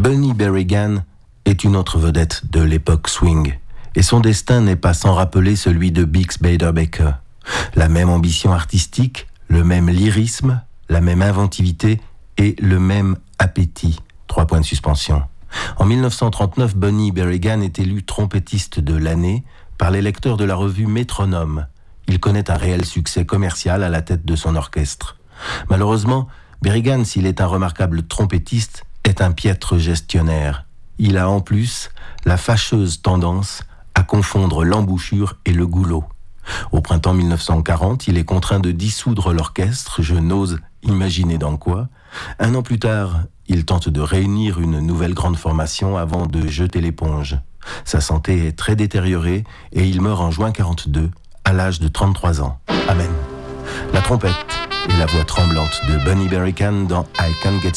Bunny Berrigan est une autre vedette de l'époque swing, et son destin n'est pas sans rappeler celui de Bix Beiderbecke. La même ambition artistique, le même lyrisme, la même inventivité et le même appétit. 3 points de suspension. En 1939, Bunny Berrigan est élu trompettiste de l'année par les lecteurs de la revue Métronome. Il connaît un réel succès commercial à la tête de son orchestre. Malheureusement, Berrigan, s'il est un remarquable trompettiste, est un piètre gestionnaire. Il a en plus la fâcheuse tendance à confondre l'embouchure et le goulot. Au printemps 1940, il est contraint de dissoudre l'orchestre, je n'ose imaginer dans quoi. 1 an plus tard, il tente de réunir une nouvelle grande formation avant de jeter l'éponge. Sa santé est très détériorée et il meurt en juin 1942, à l'âge de 33 ans. Amen. La trompette et la voix tremblante de Bunny Berrigan dans I Can't Get